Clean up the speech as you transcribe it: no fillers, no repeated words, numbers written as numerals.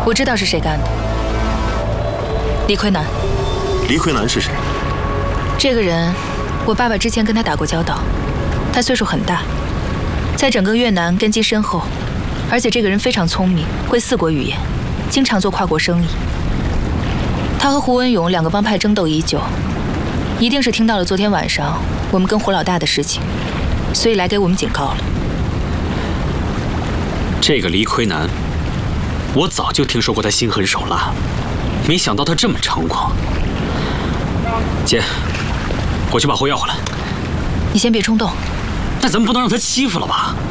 我知道是谁干的，李奎南。 李奎南是谁？ 这个人，我爸爸之前跟他打过交道。他岁数很大，在整个越南根基深厚，而且这个人非常聪明，会4国语言，经常做跨国生意。他和胡文勇2个帮派争斗已久，一定是听到了昨天晚上我们跟胡老大的事情，所以来给我们警告了。 这个黎奎南，我早就听说过他心狠手辣，没想到他这么猖狂。姐，我去把货要回来。 你先别冲动。 那咱们不能让他欺负了吧？